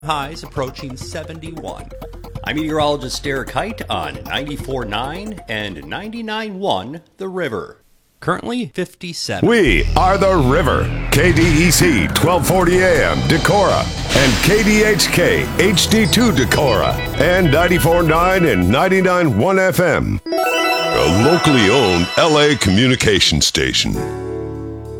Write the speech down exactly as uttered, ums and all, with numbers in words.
Highs approaching seventy-one. I'm meteorologist Derek Height on ninety-four point nine and ninety-nine point one The River. Currently fifty-seven. We are The River. K D E C twelve forty A M Decorah and K D H K H D two Decorah and ninety-four point nine and ninety-nine point one F M. A locally owned L A communication station.